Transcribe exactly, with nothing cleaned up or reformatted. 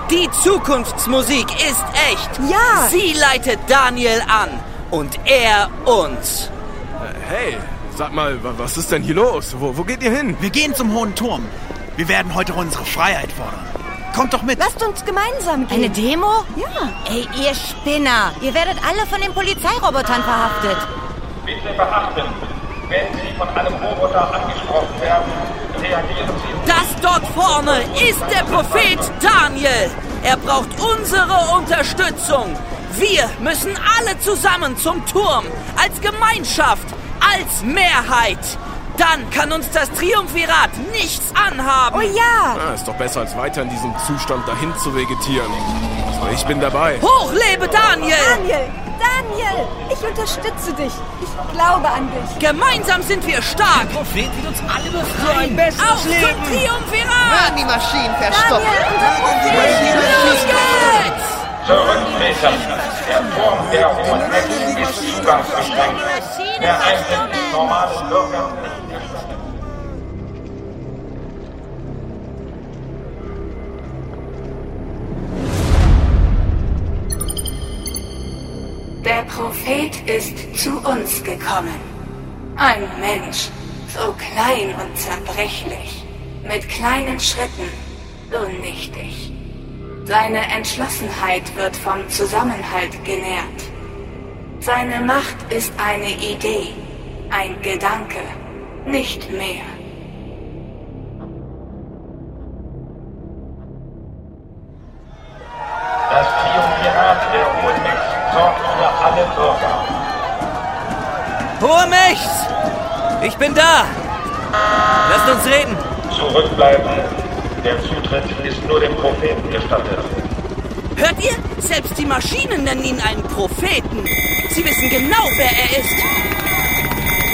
Die Zukunftsmusik ist echt. Ja. Sie leitet Daniel an und er uns. Äh, hey, sag mal, was ist denn hier los? Wo, wo geht ihr hin? Wir gehen zum Hohen Turm. Wir werden heute unsere Freiheit fordern. Kommt doch mit. Lasst uns gemeinsam gehen. Eine Demo? Ja. Ey, ihr Spinner. Ihr werdet alle von den Polizeirobotern verhaftet. Bitte beachten, wenn Sie von einem Roboter angesprochen werden, reagieren Sie. Das dort vorne ist der Prophet Daniel. Er braucht unsere Unterstützung. Wir müssen alle zusammen zum Turm. Als Gemeinschaft. Als Mehrheit. Dann kann uns das Triumvirat nichts anhaben. Oh ja. Ah, ist doch besser, als weiter in diesem Zustand dahin zu vegetieren. So, ich bin dabei. Hoch lebe Daniel! Daniel, Daniel, ich unterstütze dich. Ich glaube an dich. Gemeinsam sind wir stark. Der Prophet wird uns alle befreien. Besseres Auf zum Leben. Triumvirat! Werden die Maschinen verstopft. Daniel, unser Prophet. Los geht's! Zurücktreten. Der Turm der Hohen Mächte ist zugangsbeschränkt. Der Eintritt ist normalen Bürgern nicht gestattet. Der Prophet ist zu uns gekommen. Ein Mensch, so klein und zerbrechlich, mit kleinen Schritten, so nichtig. Seine Entschlossenheit wird vom Zusammenhalt genährt. Seine Macht ist eine Idee, ein Gedanke, nicht mehr. Das Triumvirat der Hohen Mächte sorgt für alle Bürger. Hohe Mächt! Ich bin da! Lasst uns reden! Zurückbleiben. Der Zutritt ist nur dem Propheten gestattet. Hört ihr? Selbst die Maschinen nennen ihn einen Propheten. Sie wissen genau, wer er ist.